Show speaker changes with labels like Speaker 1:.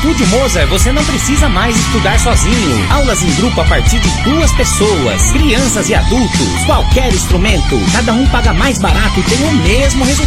Speaker 1: Estúdio Mozart você não precisa mais estudar sozinho. Aulas em grupo a partir de 2 pessoas, crianças e adultos, qualquer instrumento. Cada um paga mais barato e tem o mesmo resultado.